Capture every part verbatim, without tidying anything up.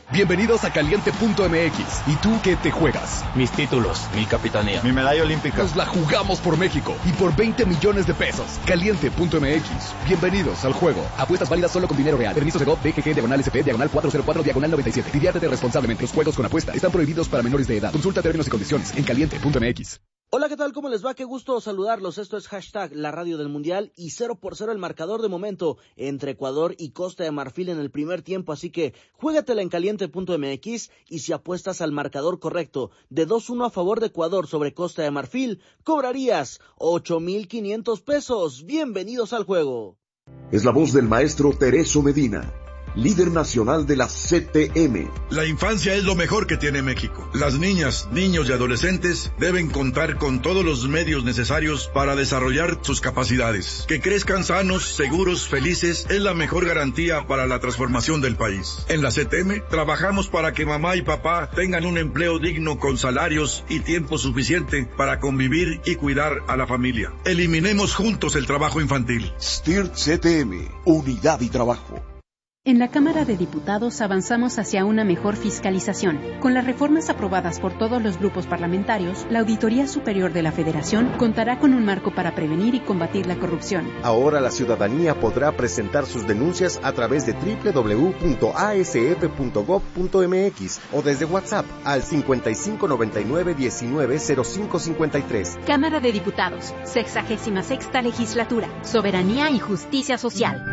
Bienvenidos a Caliente punto M X. ¿Y tú qué te juegas? Mis títulos, mi capitanía, mi medalla olímpica. Nos la jugamos por México y por veinte millones de pesos. Caliente punto M X. Bienvenidos al juego. Apuestas válidas solo con dinero real. Permiso de G O V, B G G, diagonal S P, diagonal cuatro cero cuatro, diagonal noventa y siete. Diviértete responsablemente. Los juegos con apuesta están prohibidos para menores de edad. Consulta términos y condiciones en Caliente punto M X. Hola, ¿qué tal? ¿Cómo les va? Qué gusto saludarlos. Esto es hashtag la radio del mundial y cero por cero el marcador de momento entre Ecuador y Costa de Marfil en el primer tiempo, así que juégatela en Caliente punto M X y si apuestas al marcador correcto de dos uno a favor de Ecuador sobre Costa de Marfil, cobrarías ocho mil quinientos pesos. Bienvenidos al juego. Es la voz del maestro Tereso Medina, líder nacional de la C T M. La infancia es lo mejor que tiene México. Las niñas, niños y adolescentes deben contar con todos los medios necesarios para desarrollar sus capacidades. Que crezcan sanos, seguros, felices es la mejor garantía para la transformación del país. En la C T M trabajamos para que mamá y papá tengan un empleo digno con salarios y tiempo suficiente para convivir y cuidar a la familia. Eliminemos juntos el trabajo infantil. S T I R T C T M, unidad y trabajo. En la Cámara de Diputados avanzamos hacia una mejor fiscalización. Con las reformas aprobadas por todos los grupos parlamentarios, la Auditoría Superior de la Federación contará con un marco para prevenir y combatir la corrupción. Ahora la ciudadanía podrá presentar sus denuncias a través de doble u doble u doble u punto a s f punto gob punto m x o desde WhatsApp al cincuenta y cinco noventa y nueve diecinueve cero cinco cincuenta y tres. Cámara de Diputados, sexagésima sexta Legislatura, Soberanía y Justicia Social.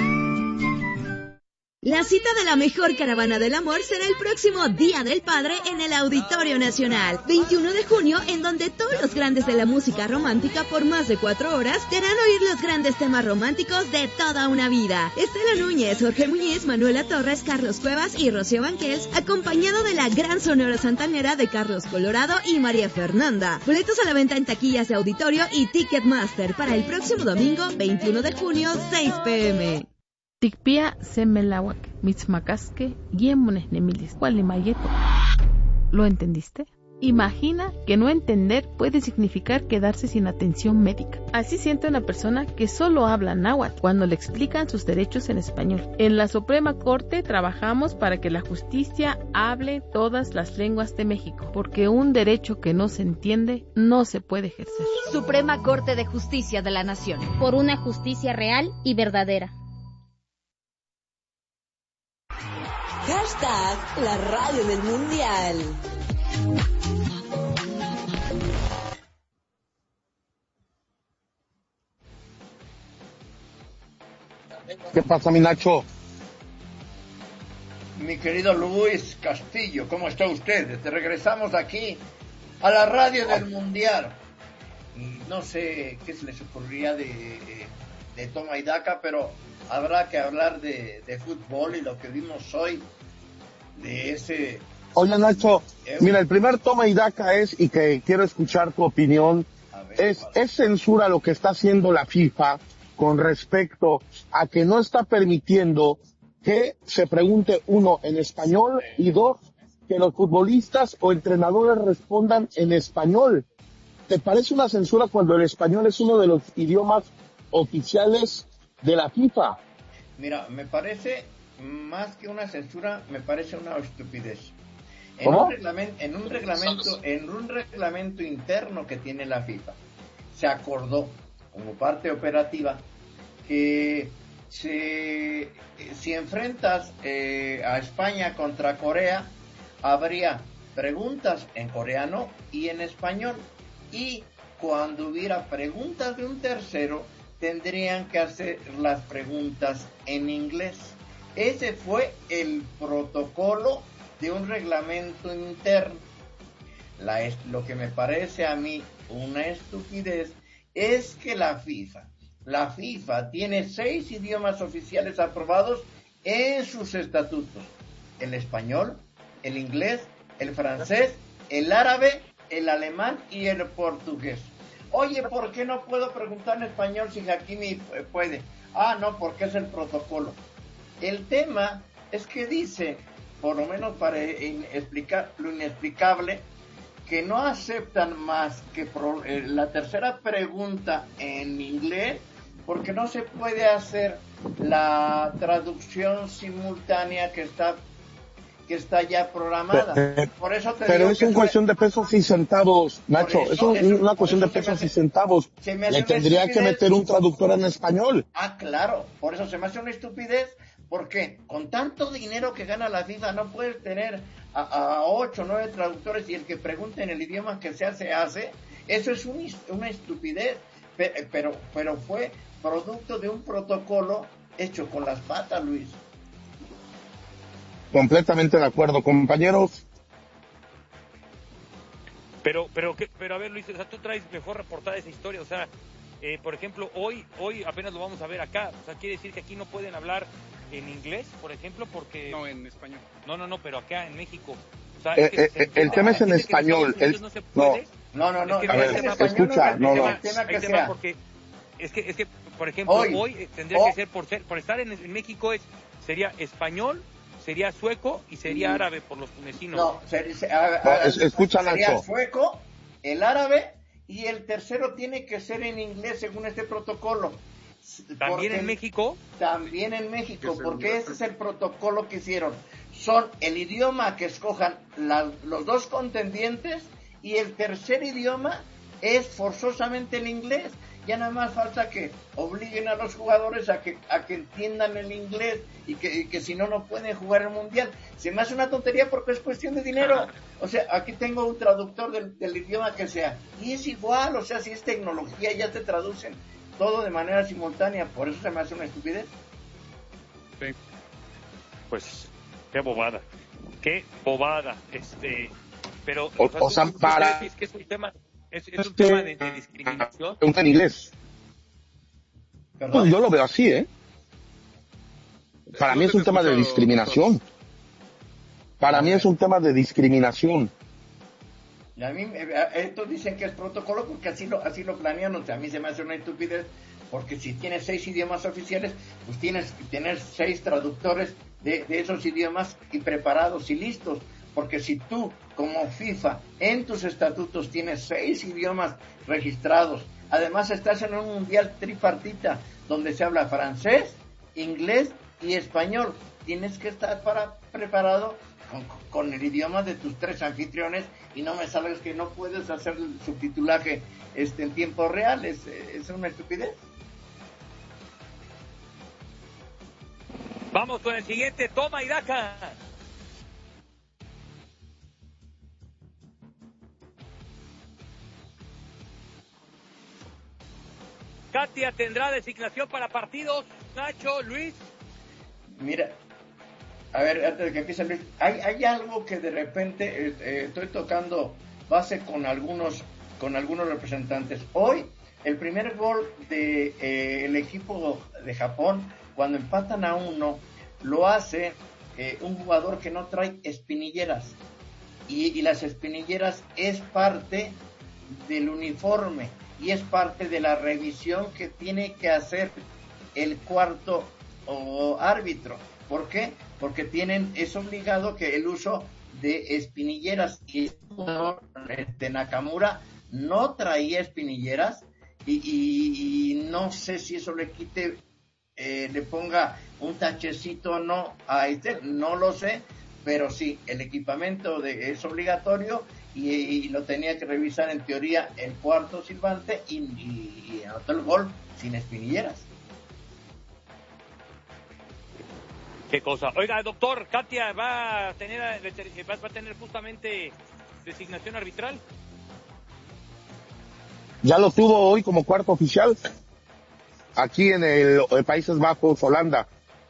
La cita de la mejor caravana del amor será el próximo Día del Padre en el Auditorio Nacional, veintiuno de junio, en donde todos los grandes de la música romántica por más de cuatro horas te harán oír los grandes temas románticos de toda una vida. Estela Núñez, Jorge Muñiz, Manuela Torres, Carlos Cuevas y Rocío Banquels, acompañado de la gran Sonora Santanera de Carlos Colorado y María Fernanda. Boletos a la venta en taquillas de auditorio y Ticketmaster para el próximo domingo, veintiuno de junio, seis pe eme. Tikpia semelawak, mitzmacasque, guiemones nemilis, mayeto. ¿Lo entendiste? Imagina que no entender puede significar quedarse sin atención médica. Así siente una persona que solo habla náhuatl cuando le explican sus derechos en español. En la Suprema Corte trabajamos para que la justicia hable todas las lenguas de México, porque un derecho que no se entiende no se puede ejercer. Suprema Corte de Justicia de la Nación. Por una justicia real y verdadera. Hashtag la radio del mundial. ¿Qué pasa, mi Nacho? Mi querido Luis Castillo, ¿cómo está usted? Te regresamos aquí a la radio del mundial. Y no sé qué se les ocurría de, de toma y daca, pero habrá que hablar de, de fútbol y lo que vimos hoy de ese... Oye, Nacho, eh, mira, el primer toma y daca es, y que quiero escuchar tu opinión, ver, es, es censura lo que está haciendo la FIFA con respecto a que no está permitiendo que se pregunte, uno, en español, y dos, que los futbolistas o entrenadores respondan en español. ¿Te parece una censura cuando el español es uno de los idiomas oficiales de la FIFA? Mira, me parece, más que una censura, me parece una estupidez. En ¿Cómo? un reglamento, en un reglamento, en un reglamento interno que tiene la FIFA, se acordó como parte operativa que se, si enfrentas eh, a España contra Corea, habría preguntas en coreano y en español, y cuando hubiera preguntas de un tercero, tendrían que hacer las preguntas en inglés. Ese fue el protocolo de un reglamento interno. La, lo que me parece a mí una estupidez es que la FIFA, la FIFA tiene seis idiomas oficiales aprobados en sus estatutos: el español, el inglés, el francés, el árabe, el alemán y el portugués. Oye, ¿por qué no puedo preguntar en español si Hakimi puede? Ah, no, porque es el protocolo. El tema es que dice, por lo menos para explicar lo inexplicable, que no aceptan más que pro, eh, la tercera pregunta en inglés, porque no se puede hacer la traducción simultánea que está que está ya programada. Pero, por eso te pero digo es que una cuestión de pesos y centavos, Nacho. eso, es un, eso, una cuestión de pesos hace, y centavos. Le tendría que meter un traductor en español. Ah, claro. Por eso se me hace una estupidez. Porque con tanto dinero que gana la FIFA no puedes tener a, a ocho o nueve traductores y el que pregunte en el idioma que sea se hace. Eso es un, una estupidez. Pero, pero fue producto de un protocolo hecho con las patas, Luis. Completamente de acuerdo, compañeros. Pero, pero, ¿qué? pero a ver, Luis, o sea, tú traes mejor reportada esa historia, o sea, eh, por ejemplo, hoy, hoy apenas lo vamos a ver acá, o sea, quiere decir que aquí no pueden hablar en inglés, por ejemplo, porque... No, en español. No, no, no, pero acá en México. O sea, eh, es que eh, se, el tema es en español. El, no, se puede, no, no, no, es que a ver, escucha, no, no. Hay tema porque, es que, es que, por ejemplo, hoy, hoy tendría oh. que ser, por ser, por estar en, en México, es sería español, sería sueco y sería mm. árabe por los tunecinos. No, ser, se, a, a, no es, escucha, sería Nacho. sueco, el árabe, y el tercero tiene que ser en inglés según este protocolo. ¿También en México? También en México, porque ese es el protocolo que hicieron. Son el idioma que escojan la, los dos contendientes y el tercer idioma es forzosamente el inglés. Ya nada más falta que obliguen a los jugadores a que a que entiendan el inglés y que, y que si no, no pueden jugar el mundial. Se me hace una tontería porque es cuestión de dinero. O sea, aquí tengo un traductor del, del idioma que sea. Y es igual, o sea, si es tecnología, ya te traducen todo de manera simultánea. Por eso se me hace una estupidez. Sí. Pues, qué bobada. Qué bobada. Este, pero... O, o sea, para... Es que es un tema... ¿Es, es un tema de, de discriminación? En inglés. Pues yo lo veo así, ¿eh? Para mí es un tema de discriminación. Para mí es un tema de discriminación. Y a mí, estos dicen que es protocolo porque así lo, así lo planean. O sea, a mí se me hace una estupidez porque si tienes seis idiomas oficiales, pues tienes que tener seis traductores de, de esos idiomas y preparados y listos. Porque si tú, como FIFA, en tus estatutos tienes seis idiomas registrados, además estás en un mundial tripartita donde se habla francés, inglés y español, tienes que estar para preparado con, con el idioma de tus tres anfitriones y no me salgas que no puedes hacer el subtitulaje este, en tiempo real, es, es una estupidez. Vamos con el siguiente, toma y daca. Katia tendrá designación para partidos. Nacho, Luis. Mira, a ver, antes de que empiece Luis, hay, hay algo que de repente eh, eh, estoy tocando base con algunos con algunos representantes. Hoy, el primer gol de eh, el equipo de Japón, cuando empatan a uno, lo hace eh, un jugador que no trae espinilleras. Y, y las espinilleras es parte del uniforme. Y es parte de la revisión que tiene que hacer el cuarto o árbitro. ¿Por qué? Porque tienen, es obligado que el uso de espinilleras. Y este Nakamura no traía espinilleras y, y, y no sé si eso le quite, eh, le ponga un tachecito o no a este, no lo sé, pero sí, el equipamiento de, es obligatorio. Y, y lo tenía que revisar en teoría el cuarto silbante y, y, y anotó el gol sin espinilleras. Qué cosa. Oiga, doctor, Katia va a tener va a tener justamente designación arbitral. Ya lo tuvo hoy como cuarto oficial aquí en el, el Países Bajos, Holanda.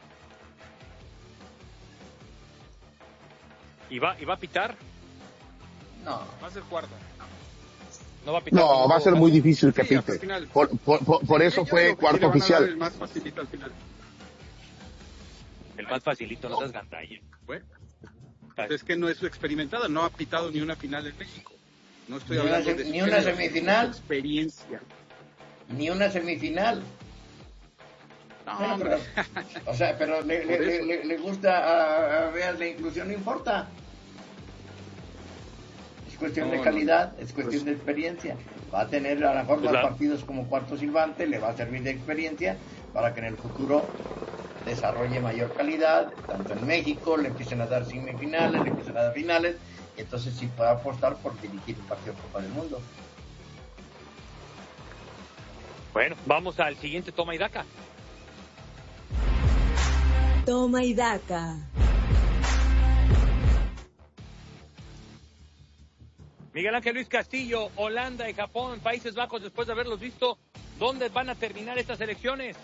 ¿Y va, y va a pitar? No, va a ser cuarto. No va a pitar. No, va a ser muy difícil que sí, pite. Por, por, por, por eso sí, fue cuarto oficial. El más facilito al final. El más facilito, no seas gandalla. Bueno, pues es que no es experimentado, no ha pitado ni una final en México. No estoy ni hablando una, de ni una semifinal. Experiencia. Ni una semifinal. No, bueno, pero, o sea, pero le, le, le, le gusta a, a ver la inclusión, no importa. Es cuestión no, de calidad, no. es cuestión pues, de experiencia. Va a tener a lo mejor más partidos como cuarto silbante, le va a servir de experiencia para que en el futuro desarrolle mayor calidad, tanto en México, le empiecen a dar semifinales, le empiecen a dar finales, y entonces sí puede apostar por dirigir el partido Copa del Mundo. Bueno, vamos al siguiente toma y daca. Toma y daca. Miguel Ángel Luis Castillo, Holanda y Japón, Países Bajos, después de haberlos visto, ¿dónde van a terminar estas elecciones?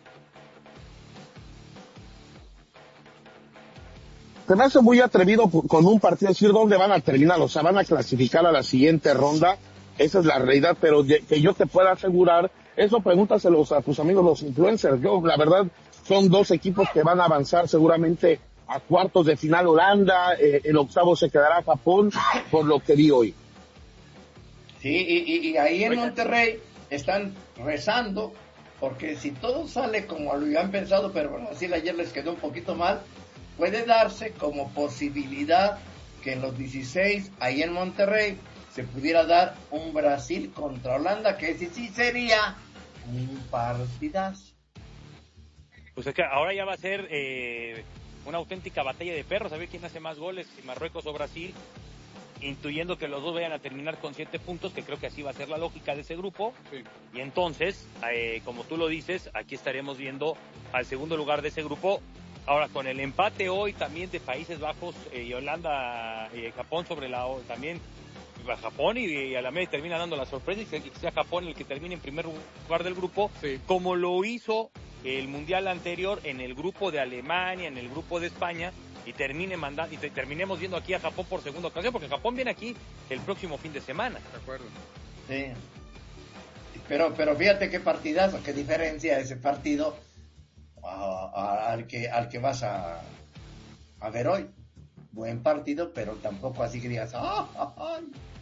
Se me hace muy atrevido con un partido decir dónde van a terminar, o sea, van a clasificar a la siguiente ronda, esa es la realidad, pero que yo te pueda asegurar, eso pregúntaselos a tus amigos los influencers. Yo, la verdad, son dos equipos que van a avanzar seguramente a cuartos de final Holanda, eh, el octavo se quedará Japón, por lo que vi hoy. Sí, y, y, y ahí en Monterrey están rezando, porque si todo sale como lo habían pensado, pero Brasil ayer les quedó un poquito mal, puede darse como posibilidad que en los dieciséis, ahí en Monterrey, se pudiera dar un Brasil contra Holanda, que ese sí sería un partidazo. Pues es que ahora ya va a ser eh, una auténtica batalla de perros, a ver quién hace más goles, si Marruecos o Brasil, intuyendo que los dos vayan a terminar con siete puntos, que creo que así va a ser la lógica de ese grupo. Sí. Y entonces, eh, como tú lo dices, aquí estaremos viendo al segundo lugar de ese grupo. Ahora, con el empate hoy también de Países Bajos eh, y Holanda y eh, Japón sobre la también Japón y, y a la media termina dando la sorpresa y que, y que sea Japón el que termine en primer lugar del grupo, sí, como lo hizo el mundial anterior en el grupo de Alemania, en el grupo de España, y termine mandando y te, terminemos viendo aquí a Japón por segunda ocasión, porque Japón viene aquí el próximo fin de semana. De acuerdo. Sí. Pero pero fíjate qué partidazo, qué diferencia ese partido a, a, al que al que vas a a ver hoy. Buen partido, pero tampoco así que digas, ¡ah! ah, ah".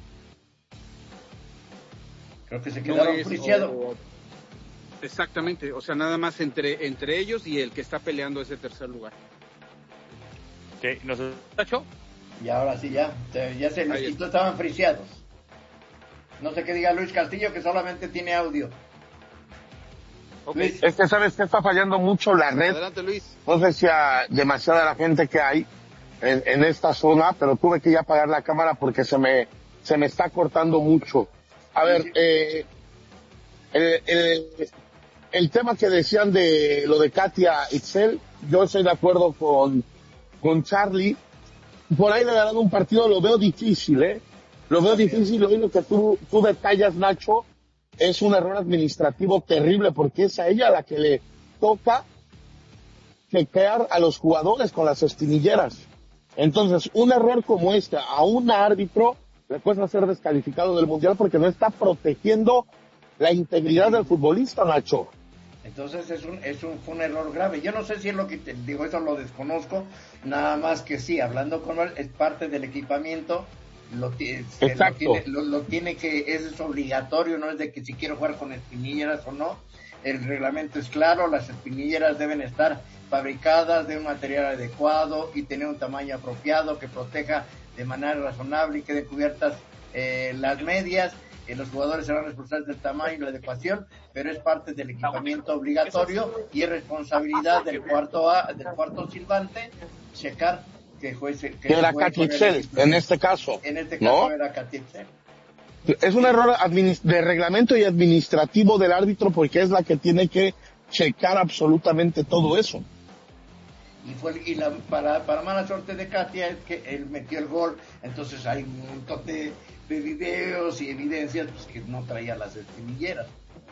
Creo que se quedaron no friciados. Exactamente, o sea, nada más entre entre ellos y el que está peleando ese tercer lugar. ¿Qué? ¿Nos tachó? Y ahora sí ya, ya se les quitó, estaban friciados. No sé qué diga Luis Castillo, que solamente tiene audio. Okay. Luis. Es que sabes que está fallando mucho la red. Adelante, Luis. No sé si a demasiada la gente que hay en, en esta zona, pero tuve que ya apagar la cámara porque se me se me está cortando mucho. A ver, eh, el, el, el tema que decían de lo de Katia Itzel, yo estoy de acuerdo con, con Charlie. Por ahí le darán un partido, lo veo difícil, ¿eh? Lo veo difícil, hoy lo que tú, tú detallas, Nacho, es un error administrativo terrible, porque es a ella la que le toca chequear a los jugadores con las espinilleras. Entonces, un error como este a un árbitro le cuesta ser descalificado del Mundial porque no está protegiendo la integridad del futbolista, Nacho. Entonces es un, es un, fue un error grave. Yo no sé si es lo que te digo, eso lo desconozco, nada más que sí, hablando con él, es parte del equipamiento, lo, t- lo, tiene, lo, lo tiene que, es obligatorio, no es de que si quiero jugar con espinilleras o no, el reglamento es claro, las espinilleras deben estar fabricadas de un material adecuado y tener un tamaño apropiado que proteja de manera razonable y queden cubiertas eh, las medias. Eh, los jugadores serán responsables del tamaño y la adecuación, pero es parte del equipamiento obligatorio y es responsabilidad del cuarto A, del cuarto silbante checar que juece que, que era Katia Itzel, en este caso. En este caso ¿no? era Katia Itzel. Es un error administ- de reglamento y administrativo del árbitro porque es la que tiene que checar absolutamente todo eso. Y fue y la, para, para mala suerte de Katia es que él metió el gol, entonces hay un montón de, de videos y evidencias pues, que no traía las espinilleras.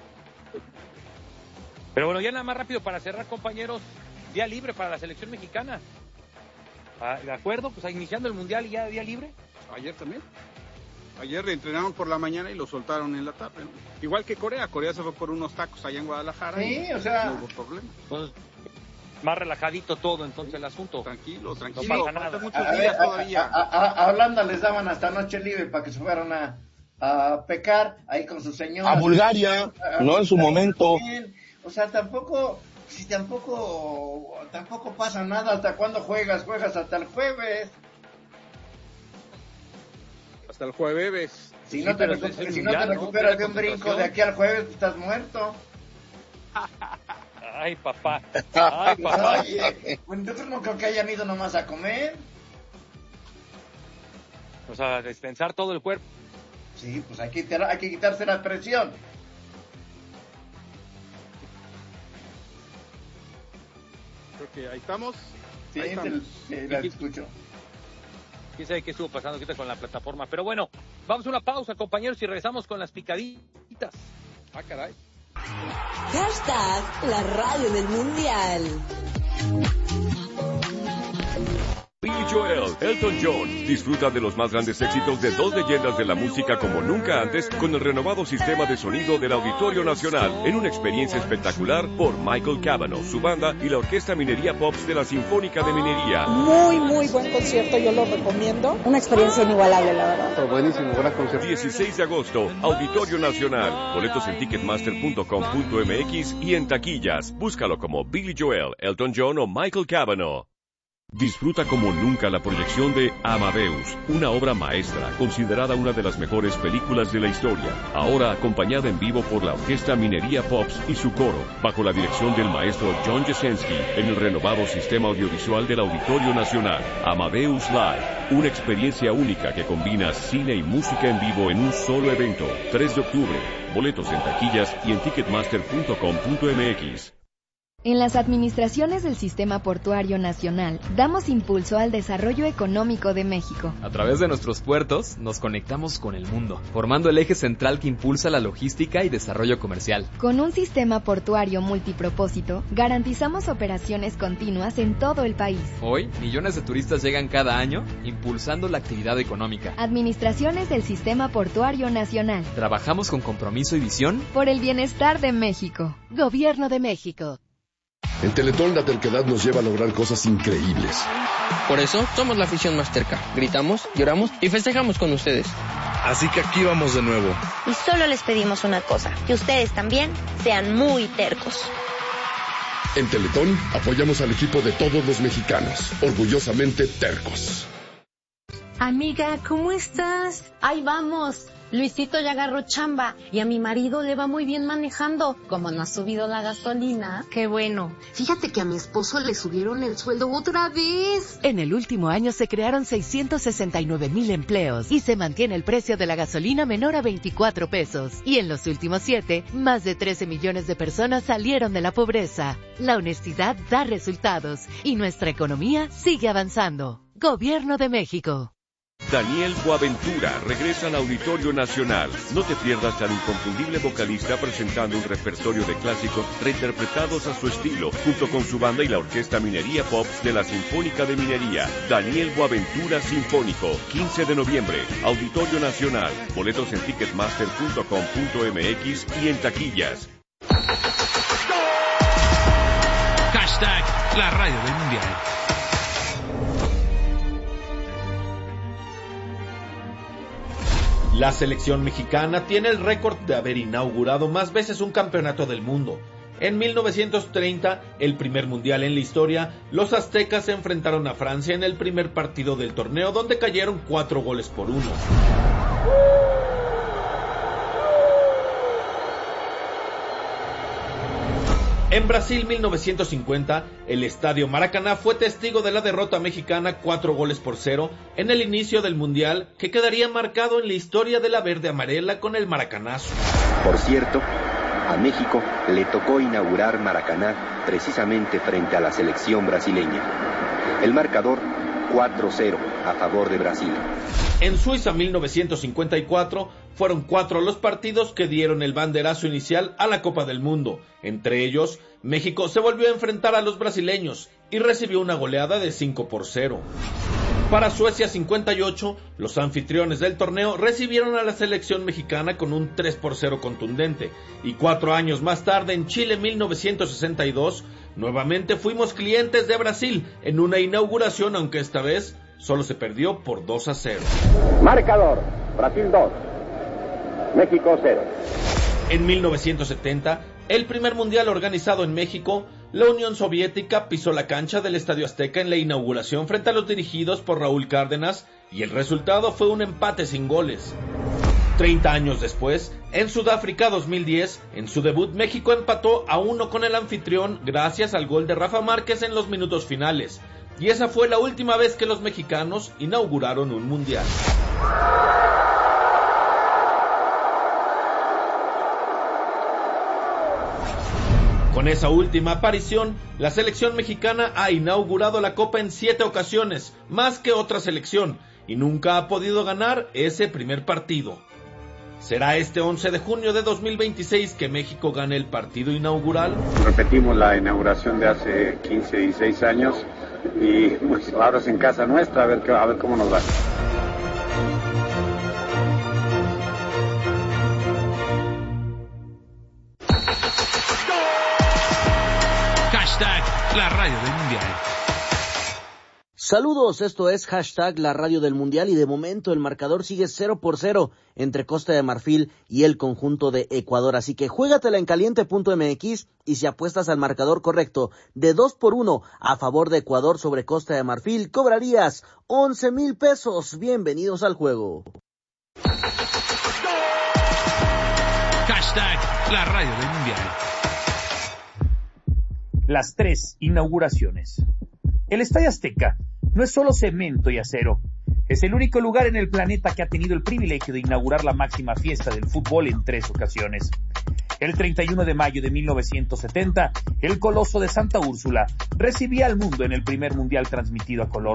Pero bueno, ya nada más rápido para cerrar, compañeros, día libre para la selección mexicana. Ah, ¿de acuerdo? Pues iniciando el Mundial y ya día libre. Ayer también. Ayer entrenaron por la mañana y lo soltaron en la tarde, ¿no? Igual que Corea. Corea se fue por unos tacos allá en Guadalajara. Sí, y o sea... no hubo problema. Pues, más relajadito todo entonces el asunto. Tranquilo, tranquilo. No pasa nada. Muchos a, días ver, todavía. A, a, a, a Holanda les daban hasta noche libre para que se fueran a, a pecar ahí con sus señoras. A Bulgaria, a, no en su momento. Bien. O sea, tampoco, si tampoco, tampoco pasa nada. ¿Hasta cuándo juegas? Juegas hasta el jueves. Hasta el jueves. Si sí, no te, recu- es si no te recuperas ¿no? de un brinco de aquí al jueves, estás muerto. Ay, papá. Ay, papá. Oye, pues entonces no creo que hayan ido nomás a comer. O sea, despensar todo el cuerpo. Sí, pues hay que, quitar, hay que quitarse la presión. Creo que ahí estamos. Sí, ahí estamos. Se, la escucho. Quién sabe qué estuvo pasando ahorita con la plataforma. Pero bueno, vamos a una pausa, compañeros, y regresamos con las picaditas. Ah, caray. Hashtag la radio del mundial. Billy Joel, Elton John, disfruta de los más grandes éxitos de dos leyendas de la música como nunca antes con el renovado sistema de sonido del Auditorio Nacional en una experiencia espectacular por Michael Cavanaugh, su banda y la Orquesta Minería Pops de la Sinfónica de Minería. Muy, muy buen concierto, yo lo recomiendo. Una experiencia inigualable, la verdad. Buenísimo, gran concierto. dieciséis de agosto, Auditorio Nacional. Boletos en ticketmaster punto com punto m x y en taquillas. Búscalo como Billy Joel, Elton John o Michael Cavanaugh. Disfruta como nunca la proyección de Amadeus, una obra maestra, considerada una de las mejores películas de la historia, ahora acompañada en vivo por la Orquesta Minería Pops y su coro, bajo la dirección del maestro John Jasenski, en el renovado sistema audiovisual del Auditorio Nacional. Amadeus Live, una experiencia única que combina cine y música en vivo en un solo evento. tres de octubre, boletos en taquillas y en ticketmaster punto com punto m x. En las administraciones del Sistema Portuario Nacional, damos impulso al desarrollo económico de México. A través de nuestros puertos, nos conectamos con el mundo, formando el eje central que impulsa la logística y desarrollo comercial. Con un sistema portuario multipropósito, garantizamos operaciones continuas en todo el país. Hoy, millones de turistas llegan cada año, impulsando la actividad económica. Administraciones del Sistema Portuario Nacional. Trabajamos con compromiso y visión por el bienestar de México. Gobierno de México. En Teletón la terquedad nos lleva a lograr cosas increíbles. Por eso somos la afición más terca. Gritamos, lloramos y festejamos con ustedes. Así que aquí vamos de nuevo. Y solo les pedimos una cosa, que ustedes también sean muy tercos. En Teletón apoyamos al equipo de todos los mexicanos, orgullosamente tercos. Amiga, ¿cómo estás? Ahí vamos. Luisito ya agarró chamba y a mi marido le va muy bien manejando. Como no ha subido la gasolina. Qué bueno. Fíjate que a mi esposo le subieron el sueldo otra vez. En el último año se crearon seiscientos sesenta y nueve mil empleos y se mantiene el precio de la gasolina menor a veinticuatro pesos. Y en los últimos siete, más de trece millones de personas salieron de la pobreza. La honestidad da resultados y nuestra economía sigue avanzando. Gobierno de México. Daniel Boaventura regresa al Auditorio Nacional. No te pierdas al inconfundible vocalista presentando un repertorio de clásicos reinterpretados a su estilo, junto con su banda y la Orquesta Minería Pops de la Sinfónica de Minería. Daniel Boaventura Sinfónico, quince de noviembre, Auditorio Nacional. Boletos en ticketmaster punto com punto m x y en taquillas. Hashtag la radio del mundial. La selección mexicana tiene el récord de haber inaugurado más veces un campeonato del mundo. En mil novecientos treinta, el primer mundial en la historia, los aztecas se enfrentaron a Francia en el primer partido del torneo, donde cayeron cuatro goles por uno. En Brasil mil novecientos cincuenta, el Estadio Maracaná fue testigo de la derrota mexicana cuatro goles por cero en el inicio del Mundial, que quedaría marcado en la historia de la verde amarela con el maracanazo. Por cierto, a México le tocó inaugurar Maracaná precisamente frente a la selección brasileña. El marcador cuatro cero a favor de Brasil. En Suiza mil novecientos cincuenta y cuatro fueron cuatro los partidos que dieron el banderazo inicial a la Copa del Mundo. Entre ellos, México se volvió a enfrentar a los brasileños y recibió una goleada de cinco por cero. Para Suecia cincuenta y ocho, los anfitriones del torneo recibieron a la selección mexicana con un tres por cero contundente. Y cuatro años más tarde, en Chile mil novecientos sesenta y dos, nuevamente fuimos clientes de Brasil en una inauguración, aunque esta vez solo se perdió por dos a cero. Marcador, Brasil dos, México cero. En mil novecientos setenta, el primer mundial organizado en México, la Unión Soviética pisó la cancha del Estadio Azteca en la inauguración frente a los dirigidos por Raúl Cárdenas, y el resultado fue un empate sin goles. treinta años después, en Sudáfrica dos mil diez, en su debut México empató a uno con el anfitrión gracias al gol de Rafa Márquez en los minutos finales. Y esa fue la última vez que los mexicanos inauguraron un mundial. Con esa última aparición, la selección mexicana ha inaugurado la Copa en siete ocasiones, más que otra selección, y nunca ha podido ganar ese primer partido. ¿Será este once de junio de dos mil veintiséis que México gane el partido inaugural? Repetimos la inauguración de hace quince, dieciséis años y pues ahora es en casa nuestra, a ver, a ver cómo nos va. Hashtag la radio del mundial. Saludos, esto es hashtag la radio del mundial y de momento el marcador sigue cero por cero entre Costa de Marfil y el conjunto de Ecuador, así que juégatela en caliente punto m x y si apuestas al marcador correcto de dos por uno a favor de Ecuador sobre Costa de Marfil, cobrarías once mil pesos. Bienvenidos al juego. Hashtag la radio del mundial. Las tres inauguraciones. El Estadio Azteca no es solo cemento y acero, es el único lugar en el planeta que ha tenido el privilegio de inaugurar la máxima fiesta del fútbol en tres ocasiones. El treinta y uno de mayo de mil novecientos setenta, el Coloso de Santa Úrsula recibía al mundo en el primer mundial transmitido a color.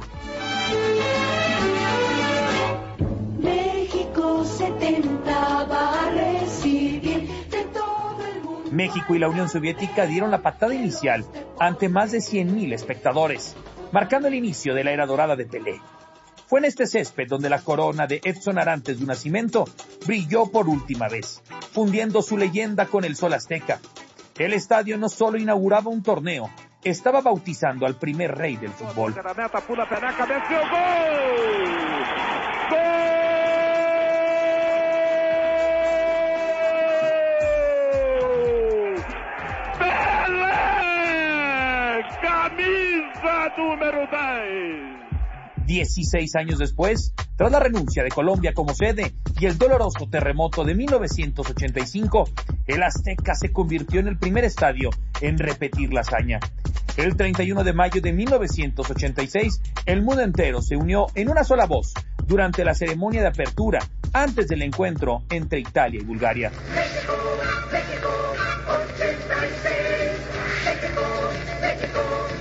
México setenta va a recibir de todo el mundo. México y la Unión Soviética dieron la patada inicial ante más de cien mil espectadores, marcando el inicio de la era dorada de Pelé. Fue en este césped donde la corona de Edson Arantes de Nascimento brilló por última vez, fundiendo su leyenda con el sol azteca. El estadio no solo inauguraba un torneo, estaba bautizando al primer rey del fútbol. Camisa número diez. dieciséis años después, tras la renuncia de Colombia como sede y el doloroso terremoto de mil novecientos ochenta y cinco, el Azteca se convirtió en el primer estadio en repetir la hazaña. El treinta y uno de mayo de mil novecientos ochenta y seis, el mundo entero se unió en una sola voz durante la ceremonia de apertura antes del encuentro entre Italia y Bulgaria. México, México, ochenta y seis. México, México.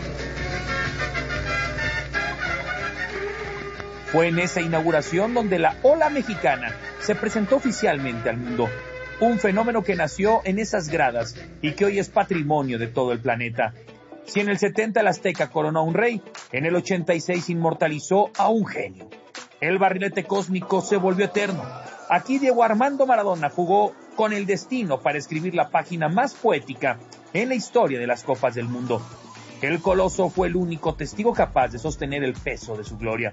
Fue en esa inauguración donde la ola mexicana se presentó oficialmente al mundo. Un fenómeno que nació en esas gradas y que hoy es patrimonio de todo el planeta. Si en el setenta el Azteca coronó a un rey, en el ochenta y seis inmortalizó a un genio. El barrilete cósmico se volvió eterno. Aquí Diego Armando Maradona jugó con el destino para escribir la página más poética en la historia de las Copas del Mundo. El Coloso fue el único testigo capaz de sostener el peso de su gloria.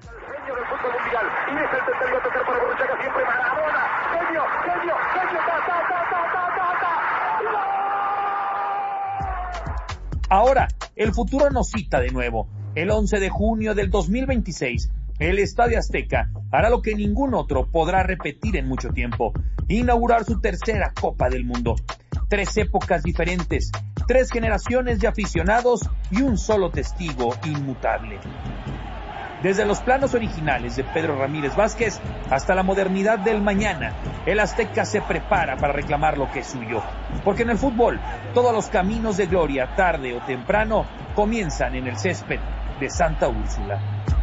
Ahora, el futuro nos cita de nuevo. El once de junio del dos mil veintiséis, el Estadio Azteca hará lo que ningún otro podrá repetir en mucho tiempo: inaugurar su tercera Copa del Mundo. Tres épocas diferentes, tres generaciones de aficionados y un solo testigo inmutable. Desde los planos originales de Pedro Ramírez Vázquez hasta la modernidad del mañana, el Azteca se prepara para reclamar lo que es suyo. Porque en el fútbol, todos los caminos de gloria, tarde o temprano, comienzan en el césped de Santa Úrsula.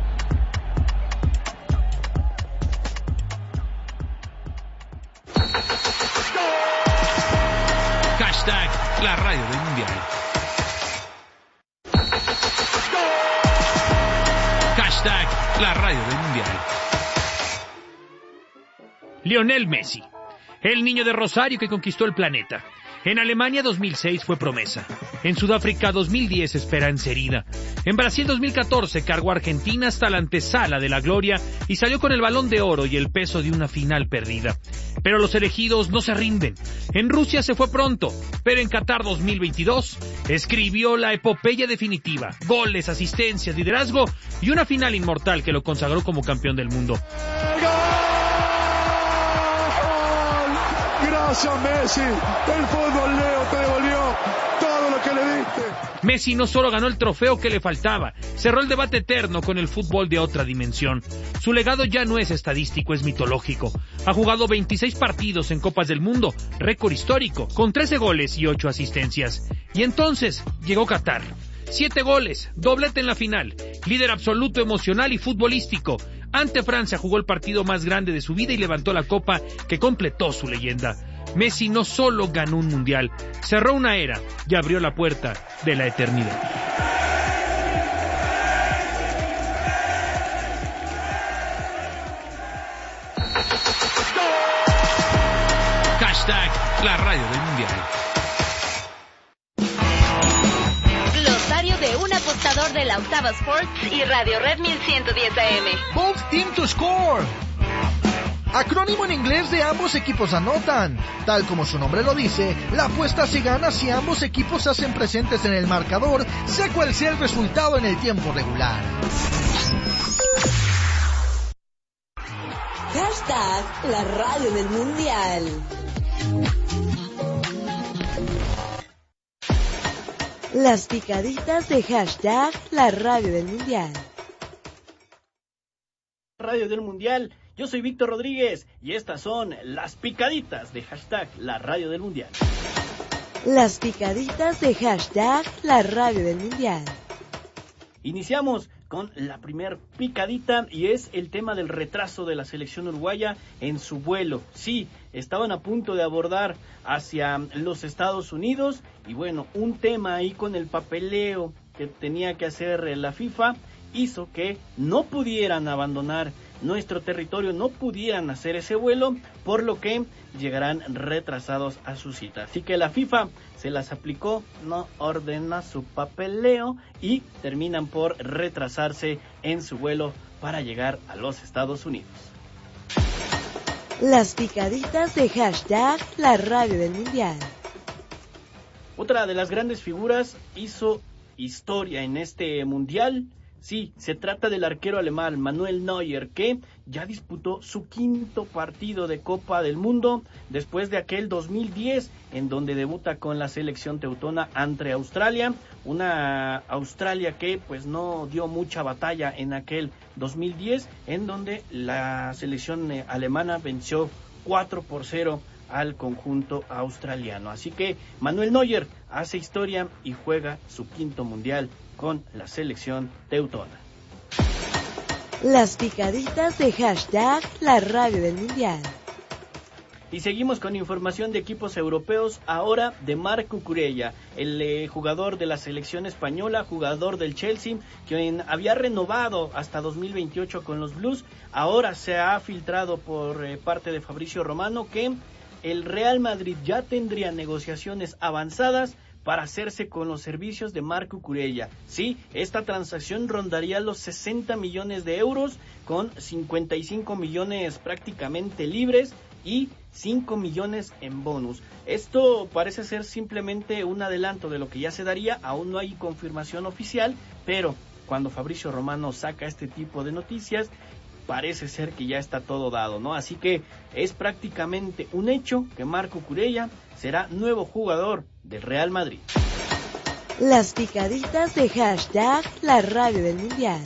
Hashtag la radio del mundial. Hashtag la radio del mundial. Lionel Messi, el niño de Rosario que conquistó el planeta. En Alemania dos mil seis fue promesa. En Sudáfrica dos mil diez esperanza herida. En Brasil dos mil catorce cargó a Argentina hasta la antesala de la gloria y salió con el Balón de Oro y el peso de una final perdida. Pero los elegidos no se rinden. En Rusia se fue pronto, pero en Qatar dos mil veintidós escribió la epopeya definitiva. Goles, asistencias, liderazgo y una final inmortal que lo consagró como campeón del mundo. Gracias, Messi. El fútbol, Leo, te devolvió todo lo que le diste. Messi no solo ganó el trofeo que le faltaba, cerró el debate eterno con el fútbol de otra dimensión. Su legado ya no es estadístico, es mitológico. Ha jugado veintiséis partidos en Copas del Mundo, récord histórico, con trece goles y ocho asistencias. Y entonces llegó Qatar. Siete goles, doblete en la final, líder absoluto emocional y futbolístico. Ante Francia jugó el partido más grande de su vida y levantó la copa que completó su leyenda. Messi no solo ganó un mundial, cerró una era y abrió la puerta de la eternidad. Hashtag la radio del mundial. Glosario de un apostador de la Octava Sports y Radio Red mil ciento diez A M. Both team to score. Acrónimo en inglés de ambos equipos anotan. Tal como su nombre lo dice, la apuesta se gana si ambos equipos se hacen presentes en el marcador, sea cual sea el resultado en el tiempo regular. Hashtag la radio del mundial. Las picaditas de hashtag la radio del mundial. Radio del mundial. Yo soy Víctor Rodríguez y estas son las picaditas de hashtag la radio del mundial. Las picaditas de hashtag la radio del mundial. Iniciamos con la primer picadita y es el tema del retraso de la selección uruguaya en su vuelo. Sí, estaban a punto de abordar hacia los Estados Unidos y bueno, un tema ahí con el papeleo que tenía que hacer la FIFA hizo que no pudieran abandonar nuestro territorio, no pudieran hacer ese vuelo, por lo que llegarán retrasados a su cita. Así que la FIFA se las aplicó, no ordena su papeleo y terminan por retrasarse en su vuelo para llegar a los Estados Unidos. Las picaditas de hashtag la radio del mundial. Otra de las grandes figuras hizo historia en este mundial. Sí, se trata del arquero alemán Manuel Neuer, que ya disputó su quinto partido de Copa del Mundo después de aquel dos mil diez, en donde debuta con la selección teutona ante Australia, una Australia que pues no dio mucha batalla en aquel dos mil diez, en donde la selección alemana venció cuatro por cero al conjunto australiano. Así que Manuel Neuer hace historia y juega su quinto mundial con la selección teutona. Las picaditas de hashtag la radio del mundial. Y seguimos con información de equipos europeos, ahora de Marc Cucurella, el eh, jugador de la selección española, jugador del Chelsea, quien había renovado hasta dos mil veintiocho con los Blues. Ahora se ha filtrado por eh, parte de Fabrizio Romano que el Real Madrid ya tendría negociaciones avanzadas para hacerse con los servicios de Marc Cucurella. Sí, esta transacción rondaría los sesenta millones de euros, con cincuenta y cinco millones prácticamente libres y cinco millones en bonus. Esto parece ser simplemente un adelanto de lo que ya se daría, aún no hay confirmación oficial, pero cuando Fabrizio Romano saca este tipo de noticias, parece ser que ya está todo dado, ¿no? Así que es prácticamente un hecho que Marc Cucurella será nuevo jugador del Real Madrid. Las picaditas de hashtag la radio del mundial.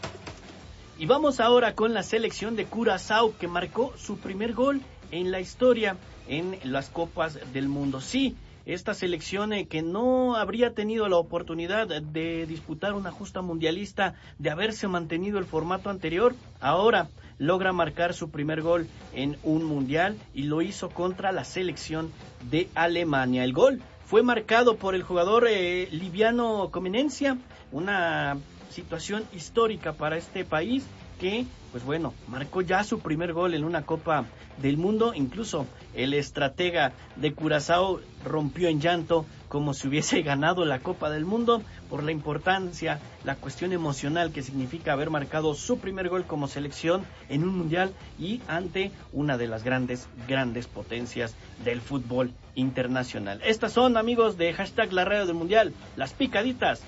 Y vamos ahora con la selección de Curazao, que marcó su primer gol en la historia en las Copas del Mundo. Sí, esta selección eh, que no habría tenido la oportunidad de disputar una justa mundialista, de haberse mantenido el formato anterior, ahora logra marcar su primer gol en un mundial y lo hizo contra la selección de Alemania. El gol fue marcado por el jugador eh, Liviano Comenencia, una situación histórica para este país que, pues bueno, marcó ya su primer gol en una Copa del Mundo. Incluso el estratega de Curazao rompió en llanto como si hubiese ganado la Copa del Mundo por la importancia, la cuestión emocional que significa haber marcado su primer gol como selección en un mundial y ante una de las grandes, grandes potencias del fútbol internacional. Estas son, amigos de hashtag la radio del mundial, las picaditas.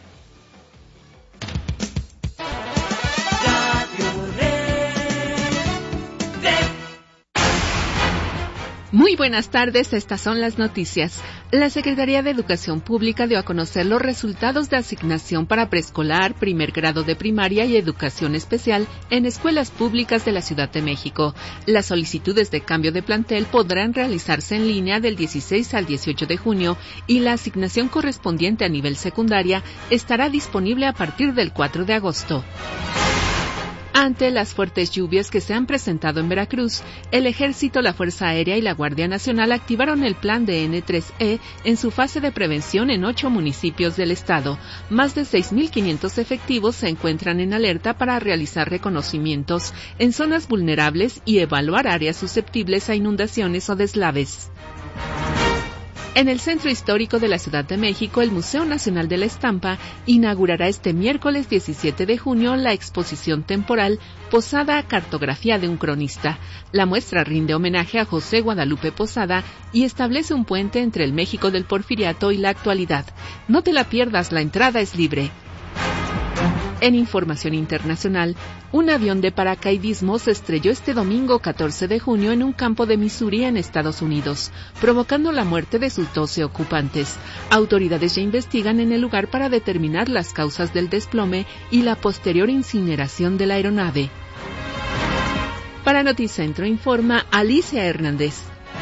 Muy buenas tardes, estas son las noticias. La Secretaría de Educación Pública dio a conocer los resultados de asignación para preescolar, primer grado de primaria y educación especial en escuelas públicas de la Ciudad de México. Las solicitudes de cambio de plantel podrán realizarse en línea del dieciséis al dieciocho de junio y la asignación correspondiente a nivel secundaria estará disponible a partir del cuatro de agosto. Ante las fuertes lluvias que se han presentado en Veracruz, el Ejército, la Fuerza Aérea y la Guardia Nacional activaron el plan de N tres E en su fase de prevención en ocho municipios del estado. Más de seis mil quinientos efectivos se encuentran en alerta para realizar reconocimientos en zonas vulnerables y evaluar áreas susceptibles a inundaciones o deslaves. En el Centro Histórico de la Ciudad de México, el Museo Nacional de la Estampa inaugurará este miércoles diecisiete de junio la exposición temporal Posada, cartografía de un cronista. La muestra rinde homenaje a José Guadalupe Posada y establece un puente entre el México del Porfiriato y la actualidad. No te la pierdas, la entrada es libre. En información internacional, un avión de paracaidismo se estrelló este domingo catorce de junio en un campo de Missouri en Estados Unidos, provocando la muerte de sus doce ocupantes. Autoridades ya investigan en el lugar para determinar las causas del desplome y la posterior incineración de la aeronave. Para Noticentro informa Alicia Hernández.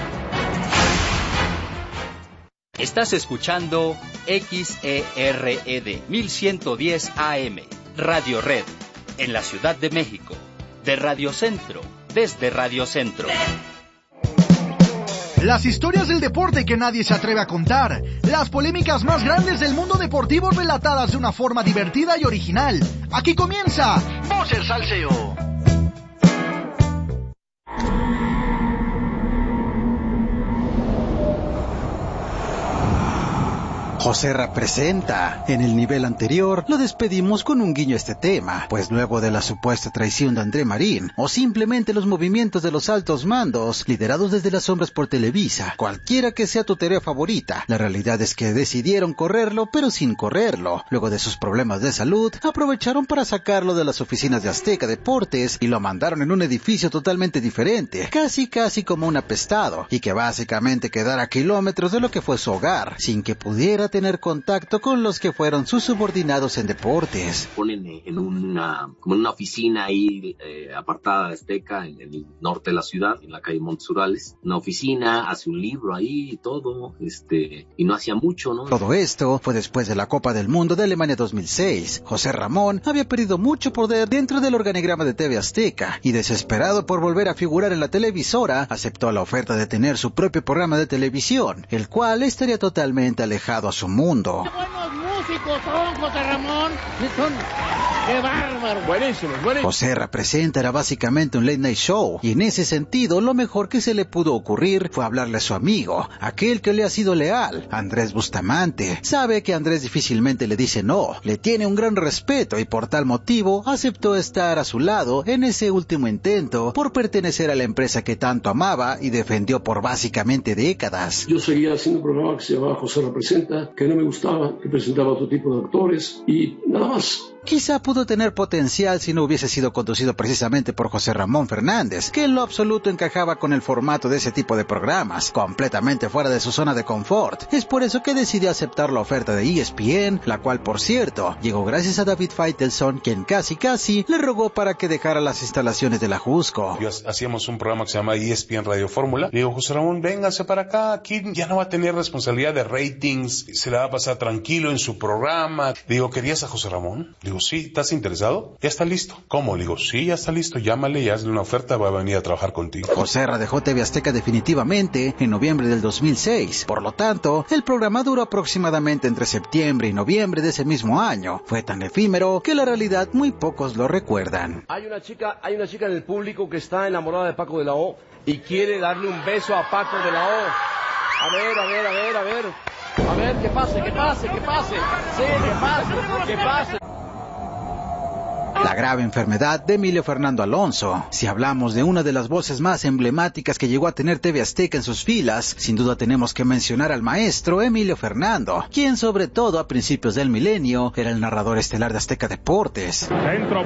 Estás escuchando X E R E D mil ciento diez A M. Radio Red, en la Ciudad de México, de Radio Centro, desde Radio Centro. Las historias del deporte que nadie se atreve a contar, las polémicas más grandes del mundo deportivo relatadas de una forma divertida y original. Aquí comienza Voces Salseo. Joserra presenta. En el nivel anterior lo despedimos con un guiño a este tema, pues luego de la supuesta traición de André Marín, o simplemente los movimientos de los altos mandos, liderados desde las sombras por Televisa, cualquiera que sea tu tarea favorita, la realidad es que decidieron correrlo, pero sin correrlo. Luego de sus problemas de salud, aprovecharon para sacarlo de las oficinas de Azteca Deportes y lo mandaron en un edificio totalmente diferente, casi casi como un apestado, y que básicamente quedara a kilómetros de lo que fue su hogar, sin que pudiera tener contacto con los que fueron sus subordinados en deportes. Ponen en una, como en una oficina ahí eh, apartada de Azteca, en, en el norte de la ciudad, en la calle Montes Urales, una oficina, hace un libro ahí y todo, este, y no hacía mucho, ¿no? Todo esto fue después de la Copa del Mundo de Alemania dos mil seis. José Ramón había perdido mucho poder dentro del organigrama de T V Azteca, y desesperado por volver a figurar en la televisora, aceptó la oferta de tener su propio programa de televisión, el cual estaría totalmente alejado a su mundo. ¡Qué buenos músicos son, José Ramón! Son... ¡Qué bárbaro! Buenísimo, buenísimo. José Representa era básicamente un late night show, y en ese sentido lo mejor que se le pudo ocurrir fue hablarle a su amigo, aquel que le ha sido leal, Andrés Bustamante. Sabe que Andrés difícilmente le dice no, le tiene un gran respeto y por tal motivo aceptó estar a su lado en ese último intento por pertenecer a la empresa que tanto amaba y defendió por básicamente décadas. Yo seguía haciendo un programa que se llamaba José Representa, que no me gustaba, que presentaba otro tipo de actores y nada más. Quizá pudo tener potencial si no hubiese sido conducido precisamente por José Ramón Fernández, que en lo absoluto encajaba con el formato de ese tipo de programas, completamente fuera de su zona de confort. Es por eso que decidió aceptar la oferta de E S P N, la cual, por cierto, llegó gracias a David Faitelson, quien casi casi le rogó para que dejara las instalaciones de la Jusco. Yo hacíamos un programa que se llama E S P N Radio Fórmula. Le digo, José Ramón, véngase para acá, aquí ya no va a tener responsabilidad de ratings, se la va a pasar tranquilo en su programa. Le digo, ¿querías a José Ramón? Le digo, sí, ¿estás interesado? Ya está listo. ¿Cómo? Le digo, sí, ya está listo, llámale y hazle una oferta, va a venir a trabajar contigo. Joserra dejó T V Azteca definitivamente en noviembre del dos mil seis. Por lo tanto, el programa duró aproximadamente entre septiembre y noviembre de ese mismo año. Fue tan efímero que la realidad muy pocos lo recuerdan. Hay una chica, hay una chica en el público que está enamorada de Paco de la O y quiere darle un beso a Paco de la O. A ver, a ver, a ver, a ver. A ver, que pase, que pase, que pase. Sí, que pase, que pase. La grave enfermedad de Emilio Fernando Alonso. Si hablamos de una de las voces más emblemáticas que llegó a tener T V Azteca en sus filas, sin duda tenemos que mencionar al maestro Emilio Fernando, quien sobre todo a principios del milenio era el narrador estelar de Azteca Deportes. Centro